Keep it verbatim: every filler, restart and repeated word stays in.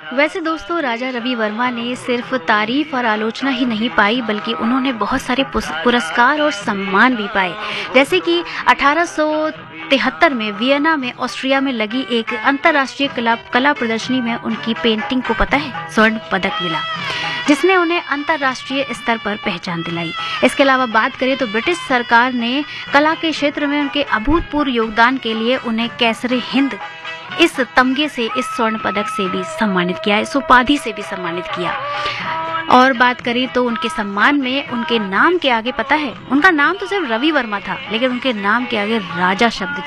वैसे दोस्तों, राजा रवि वर्मा ने सिर्फ तारीफ और आलोचना ही नहीं पाई, बल्कि उन्होंने बहुत सारे पुस- पुरस्कार और सम्मान भी पाए। जैसे कि अठारह सौ तिहत्तर में वियना में ऑस्ट्रिया में लगी एक अंतर्राष्ट्रीय कला कला प्रदर्शनी में उनकी पेंटिंग को पता है स्वर्ण पदक मिला, जिसने उन्हें अंतर्राष्ट्रीय स्तर पर पहचान दिलाई। इसके अलावा बात करें तो ब्रिटिश सरकार ने कला के क्षेत्र में उनके अभूतपूर्व योगदान के लिए उन्हें कैसरे हिंद इस तमगे से, इस स्वर्ण पदक से भी सम्मानित किया, इस उपाधि से भी सम्मानित किया। और बात करें तो उनके सम्मान में उनके नाम के आगे, पता है, उनका नाम तो सिर्फ रवि वर्मा था, लेकिन उनके नाम के आगे राजा शब्द